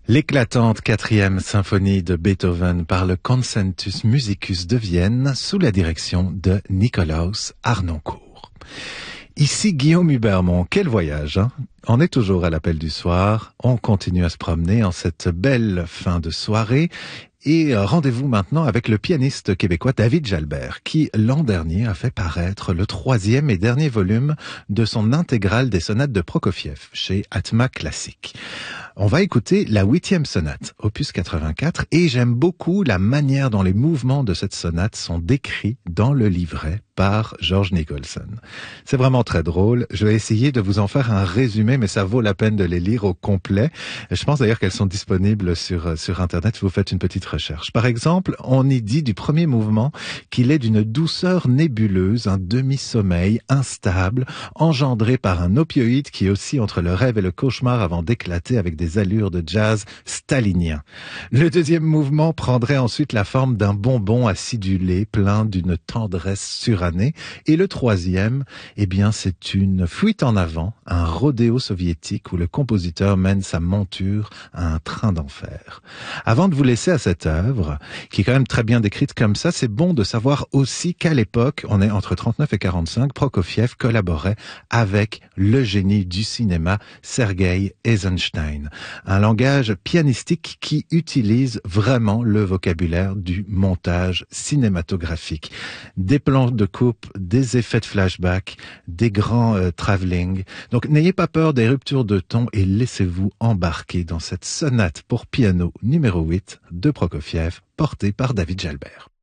L'éclatante quatrième symphonie de Beethoven par le Concertus Musicus de Vienne sous la direction de Nikolaus Harnoncourt. Ici Guillaume Hubermont, quel voyage, hein? On est toujours à l'appel du soir, on continue à se promener en cette belle fin de soirée. Et rendez-vous maintenant avec le pianiste québécois David Jalbert, qui l'an dernier a fait paraître le 3e et dernier volume de son intégrale des sonates de Prokofiev chez Atma Classique. On va écouter la 8e sonate, opus 84, et j'aime beaucoup la manière dont les mouvements de cette sonate sont décrits dans le livret par George Nicholson. C'est vraiment très drôle. Je vais essayer de vous en faire un résumé, mais ça vaut la peine de les lire au complet. Je pense d'ailleurs qu'elles sont disponibles sur Internet si vous faites une petite recherche. Par exemple, on y dit du premier mouvement qu'il est d'une douceur nébuleuse, un demi-sommeil instable, engendré par un opioïde qui oscille entre le rêve et le cauchemar avant d'éclater avec des allures de jazz stalinien. Le deuxième mouvement prendrait ensuite la forme d'un bonbon acidulé, plein d'une tendresse surannée. Et le troisième, eh bien, c'est une fuite en avant, un rodéo soviétique où le compositeur mène sa monture à un train d'enfer. Avant de vous laisser à cette œuvre, qui est quand même très bien décrite comme ça, c'est bon de savoir aussi qu'à l'époque, on est entre 39 et 45, Prokofiev collaborait avec le génie du cinéma, Sergei Eisenstein. Un langage pianistique qui utilise vraiment le vocabulaire du montage cinématographique. Des plans de coupe, des effets de flashback, des grands travelling. Donc n'ayez pas peur des ruptures de ton et laissez-vous embarquer dans cette sonate pour piano numéro 8 de Prokofiev, portée par David Jalbert.